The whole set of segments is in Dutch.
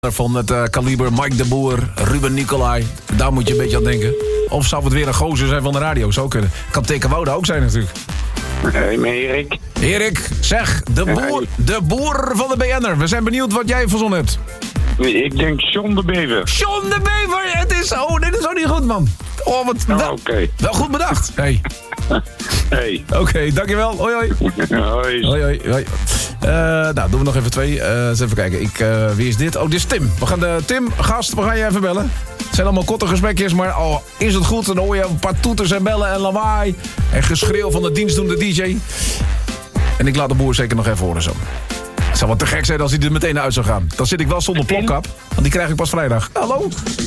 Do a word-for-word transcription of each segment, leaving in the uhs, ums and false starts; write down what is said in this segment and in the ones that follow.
Van het uh, kaliber Mike de Boer, Ruben Nicolai. Daar moet je een beetje aan denken. Of zou het weer een gozer zijn van de radio? Zou kunnen. Kan Tekenwoude ook zijn natuurlijk. Hey, met Erik. Erik, zeg, de boer, de boer van de B N'er. We zijn benieuwd wat jij verzonnen hebt. Ik denk John de Bever. John de Bever! Het is, oh, dit is ook niet goed, man. Oh, wat Oh, wel, Oké. wel goed bedacht. Hey. Hey. Oké, okay, dankjewel. Hoi, hoi. Hoi. Hoi, hoi, hoi. Uh, nou, doen we nog even twee. Uh, eens even kijken. Ik, uh, wie is dit? Oh, dit is Tim. We gaan de Tim, gast, we gaan je even bellen. Het zijn allemaal korte gesprekjes, maar oh, is het goed? Dan hoor je een paar toeters en bellen en lawaai. En geschreeuw van de dienstdoende D J. En ik laat de boer zeker nog even horen zo. Het zou wat te gek zijn als hij er meteen uit zou gaan. Dan zit ik wel zonder plopkap, want die krijg ik pas vrijdag. Hallo?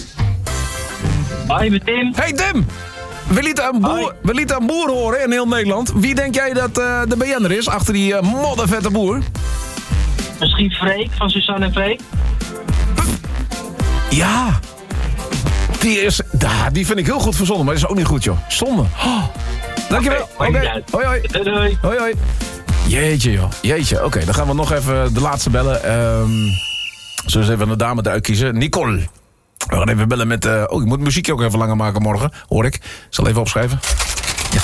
Hoi, met Tim. Hey Tim! We lieten een boer, we lieten een boer horen in heel Nederland. Wie denk jij dat uh, de B N'er is achter die uh, moddervette boer? Misschien Freek, van Suzanne en Freek. Ja. Die is, da, die vind ik heel goed verzonnen, maar die is ook niet goed, joh. Zonde. Oh. Dankjewel. Oké. Okay, Okay. Hoi, hoi. Doei, doei. Hoi, hoi. Jeetje, joh. Jeetje. Oké, okay, dan gaan we nog even de laatste bellen. Um, zullen we even een dame eruit kiezen? Nicole. We gaan even bellen met... Uh, oh, ik moet het muziekje ook even langer maken morgen, hoor ik. Ik zal even opschrijven. Ja.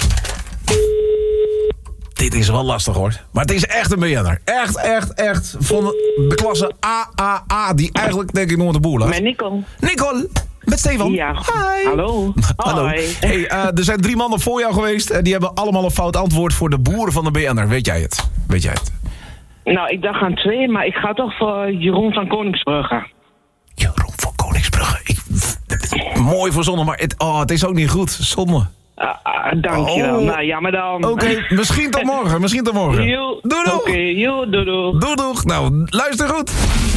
Dit is wel lastig, hoor. Maar het is echt een B N'er. Echt, echt, echt. Van de klasse A A A, die eigenlijk, denk ik, nog de boer lag. Met Nicole. Nicole, met Stefan. Ja. Hi. Hallo. Hallo. Hoi. Hey, uh, er zijn drie mannen voor jou geweest. Uh, die hebben allemaal een fout antwoord voor de boer van de B N'er. Weet jij het? Weet jij het? Nou, ik dacht aan twee, maar ik ga toch voor Jeroen van Koningsbrugge. Jeroen van Koningsbrugge. Ik, mooi verzonnen, maar het, oh, het is ook niet goed. Zonde. Uh, uh, dankjewel. Oh. Nou, ja, maar dan... Oké, okay, misschien tot morgen. Misschien tot morgen. Joe. Doei, doei. Oké, okay, joe, doei, doei. Doei, doei. Nou, luister goed.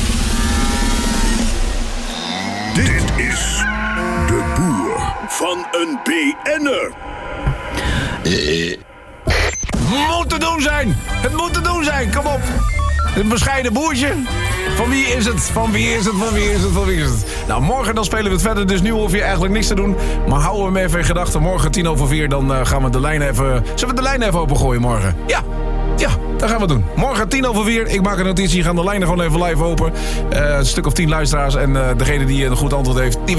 Dit is de boer van een B N'er. Uh. Moet te doen zijn. Het moet te doen zijn. Kom op. Een bescheiden boertje. Van wie is het? Van wie is het? Van wie is het? Van wie is het? Nou, morgen dan spelen we het verder. Dus nu hoef je eigenlijk niks te doen. Maar houden we hem even in gedachten. Morgen tien over vier. Dan uh, gaan we de lijn even... Zullen we de lijn even opengooien morgen? Ja. Ja, dat gaan we doen. Morgen tien over vier. Ik maak een notitie. Gaan de lijnen gewoon even live open. Uh, een stuk of tien luisteraars. En uh, degene die een goed antwoord heeft... die